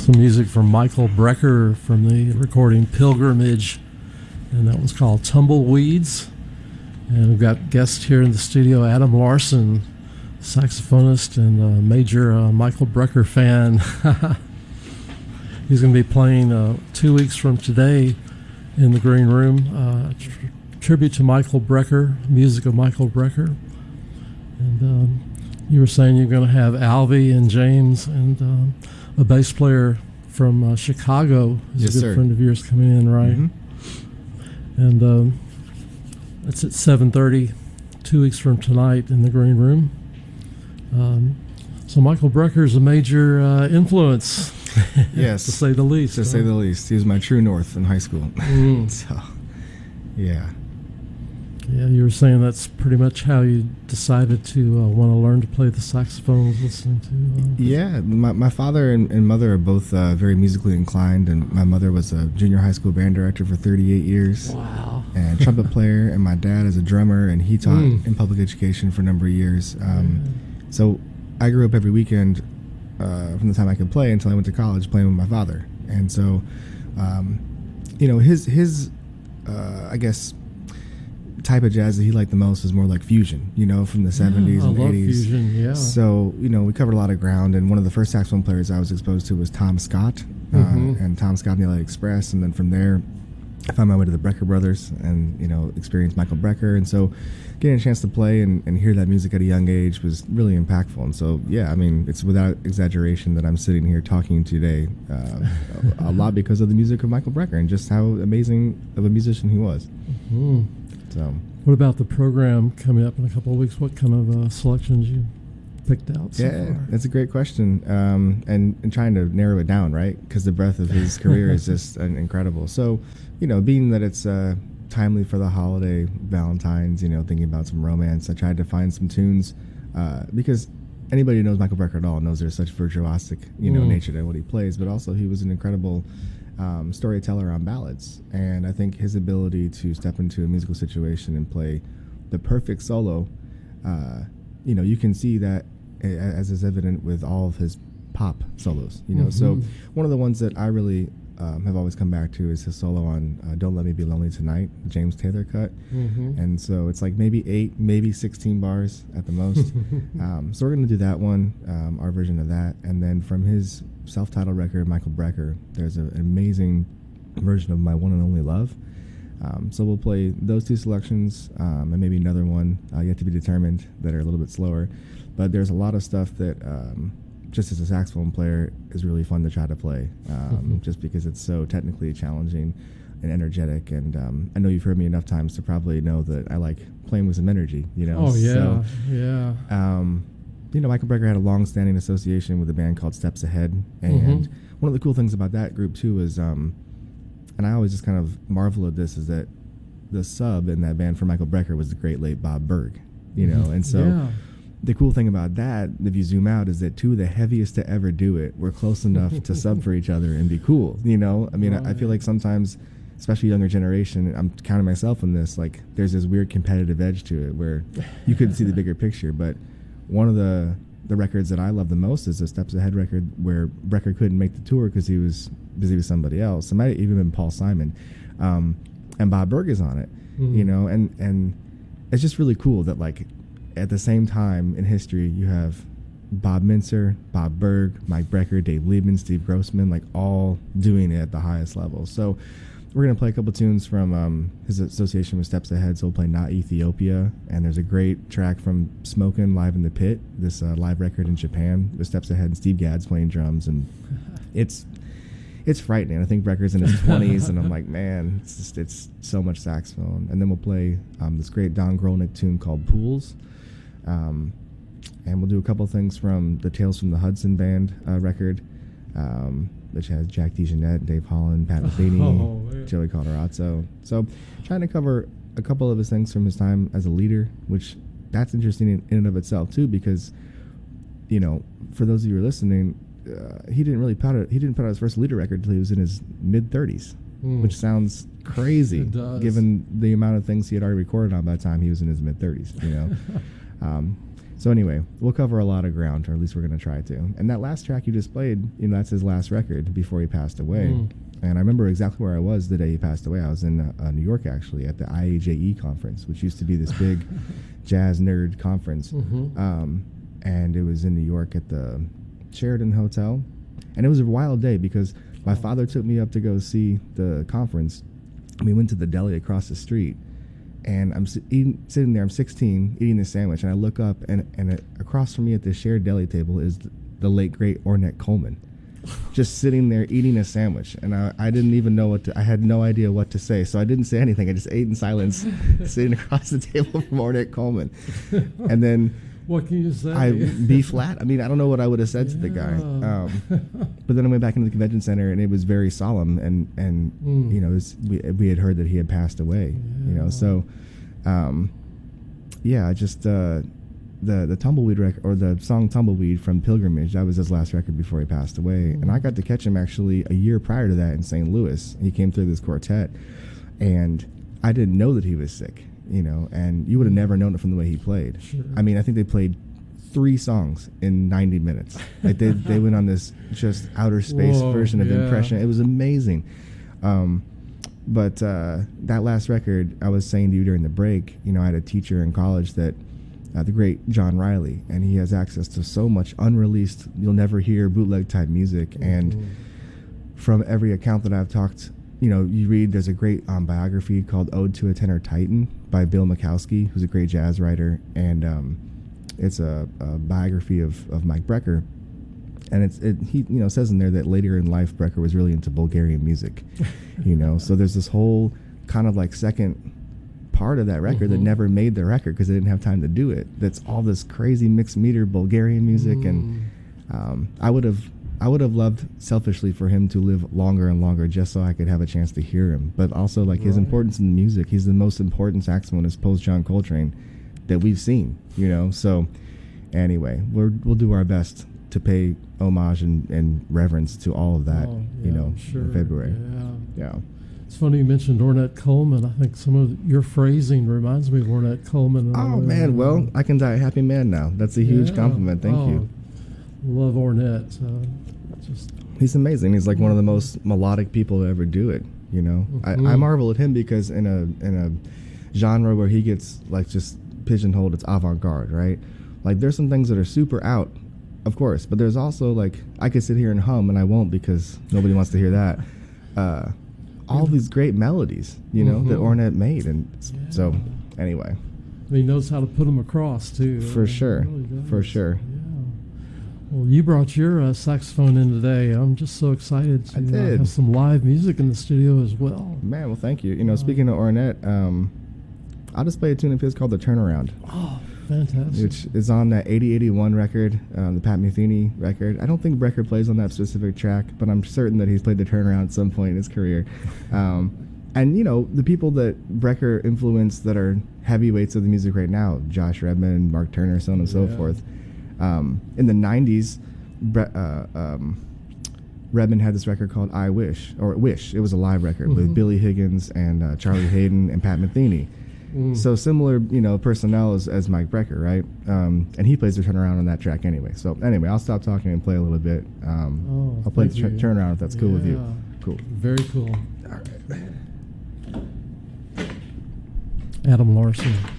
some music from Michael Brecker from the recording Pilgrimage, and that was called Tumbleweeds. And we've got guests here in the studio, Adam Larson, saxophonist and a major Michael Brecker fan. He's going to be playing 2 weeks from today in the Green Room. Tribute to Michael Brecker, music of Michael Brecker. And you were saying you're going to have Alvy and James and a bass player from Chicago, who's a good friend of yours, coming in, right? Mm-hmm. And that's at 7:30, 2 weeks from tonight in the Green Room. So Michael Brecker is a major influence, yes, to say the least. To say the least, he was my true north in high school. So, yeah. Yeah, you were saying that's pretty much how you decided to want to learn to play the saxophone, was listening to... Yeah, my father and mother are both very musically inclined, and my mother was a junior high school band director for 38 years. Wow. And trumpet player, and my dad is a drummer, and he taught in public education for a number of years. So I grew up every weekend from the time I could play until I went to college playing with my father. And so, his I guess, type of jazz that he liked the most was more like fusion, from the 70s and 80s. Fusion, yeah. So, we covered a lot of ground, and one of the first saxophone players I was exposed to was Tom Scott, and Tom Scott and the LA Express, and then from there I found my way to the Brecker Brothers and, experienced Michael Brecker, and so getting a chance to play and hear that music at a young age was really impactful. And so, yeah, I mean, it's without exaggeration that I'm sitting here talking today a lot because of the music of Michael Brecker and just how amazing of a musician he was. Mm-hmm. So, what about the program coming up in a couple of weeks? What kind of selections you picked out so far? That's a great question, and trying to narrow it down, right? Because the breadth of his career is just incredible. So, being that it's timely for the holiday, Valentine's, thinking about some romance, I tried to find some tunes because anybody who knows Michael Brecker at all knows there's such virtuosic, nature to what he plays, but also he was an incredible storyteller on ballads, and I think his ability to step into a musical situation and play the perfect solo, you can see that as is evident with all of his pop solos. So one of the ones that I really have always come back to is his solo on "Don't Let Me Be Lonely Tonight," James Taylor cut, and so it's like maybe 8, maybe 16 bars at the most. So we're going to do that one, our version of that, and then from his self-titled record, Michael Brecker, there's an amazing version of "My One and Only Love." So we'll play those two selections, and maybe another one yet to be determined that are a little bit slower. But there's a lot of stuff that, just as a saxophone player, is really fun to try to play, just because it's so technically challenging and energetic. And I know you've heard me enough times to probably know that I like playing with some energy. Oh yeah, so, yeah. Michael Brecker had a long-standing association with a band called Steps Ahead, and one of the cool things about that group too is, and I always just kind of marvel at this, is that the sub in that band for Michael Brecker was the great late Bob Berg, and so the cool thing about that, if you zoom out, is that two of the heaviest to ever do it were close enough to sub for each other and be cool. I mean, I feel like sometimes, especially younger generation, I'm counting myself in this, like there's this weird competitive edge to it where you couldn't see the bigger picture. But one of the records that I love the most is the Steps Ahead record, where Brecker couldn't make the tour because he was busy with somebody else. It might have even been Paul Simon, and Bob Berg is on it. And it's just really cool that, like, at the same time in history, you have Bob Mintzer, Bob Berg, Mike Brecker, Dave Liebman, Steve Grossman, like all doing it at the highest level. So we're going to play a couple tunes from his association with Steps Ahead. So we'll play Not Ethiopia, and there's a great track from Smokin' Live in the Pit, this live record in Japan with Steps Ahead and Steve Gadd's playing drums, and it's frightening. I think Brecker's in his 20s, and I'm like, man, it's so much saxophone. And then we'll play this great Don Grolnick tune called Pools. And we'll do a couple things from the Tales from the Hudson Band record, which has Jack DeJohnette, Dave Holland, Pat Metheny, Joey Calderazzo. So trying to cover a couple of his things from his time as a leader, which that's interesting in and of itself too, because for those of you who are listening, he didn't put out his first leader record until he was in his mid-30s, which sounds crazy given the amount of things he had already recorded on by the time he was in his mid-30s. So anyway, we'll cover a lot of ground, or at least we're going to try to. And that last track you just played, that's his last record before he passed away. And I remember exactly where I was the day he passed away. I was in New York, actually, at the IAJE conference, which used to be this big jazz nerd conference. And it was in New York at the Sheraton Hotel. And it was a wild day because my father took me up to go see the conference. We went to the deli across the street. And I'm sitting there, I'm 16, eating this sandwich, and I look up, and across from me at this shared deli table is the late, great Ornette Coleman, just sitting there eating a sandwich. And I didn't even know I had no idea what to say, so I didn't say anything. I just ate in silence, sitting across the table from Ornette Coleman. And then what can you say? B flat. I mean, I don't know what I would have said to the guy. But then I went back into the convention center, and it was very solemn. And we had heard that he had passed away. So just the Tumbleweed record, or the song Tumbleweed from Pilgrimage. That was his last record before he passed away. And I got to catch him actually a year prior to that in St. Louis. He came through this quartet, and I didn't know that he was sick. And you would have never known it from the way he played. Sure. I mean, I think they played 3 songs in 90 minutes. Like they went on this just outer space version of Impression. It was amazing. But that last record, I was saying to you during the break, I had a teacher in college that, the great John Riley, and he has access to so much unreleased, you'll never hear bootleg type music. And from every account that I've talked, you read, there's a great biography called Ode to a Tenor Titan by Bill Makowski, who's a great jazz writer, and it's a biography of Mike Brecker, and he says in there that later in life Brecker was really into Bulgarian music, so there's this whole kind of like second part of that record that never made the record because they didn't have time to do it. That's all this crazy mixed meter Bulgarian music, and I would have loved selfishly for him to live longer and longer just so I could have a chance to hear him. But also, like, his importance in music, he's the most important saxophonist post John Coltrane that we've seen, So anyway, we'll do our best to pay homage and reverence to all of that, in February. Yeah. It's funny you mentioned Ornette Coleman. I think some of your phrasing reminds me of Ornette Coleman. Oh, man. Well, I can die a happy man now. That's a huge compliment. Thank you. Love Ornette. He's amazing. He's like one of the most melodic people to ever do it. I marvel at him because in a genre where he gets like just pigeonholed, it's avant-garde, right? Like there's some things that are super out, of course, but there's also like I could sit here and hum, and I won't because nobody wants to hear that. All these great melodies, that Ornette made, and so anyway. He knows how to put them across too. For sure, for sure. Well, you brought your saxophone in today. I'm just so excited to have some live music in the studio as well. Man, well, thank you. Speaking of Ornette, I'll just play a tune of his called The Turnaround. Oh, fantastic. Which is on that 8081 record, the Pat Metheny record. I don't think Brecker plays on that specific track, but I'm certain that he's played The Turnaround at some point in his career. And, the people that Brecker influenced that are heavyweights of the music right now, Josh Redman, Mark Turner, so on and so forth. In the 90s, Redman had this record called I Wish, or Wish. It was a live record with Billy Higgins and Charlie Hayden and Pat Metheny. So similar, personnel as Mike Brecker, right? And he plays the turnaround on that track anyway. So anyway, I'll stop talking and play a little bit. I'll play the turnaround if that's cool with you. Cool. Very cool. All right. Adam Larson.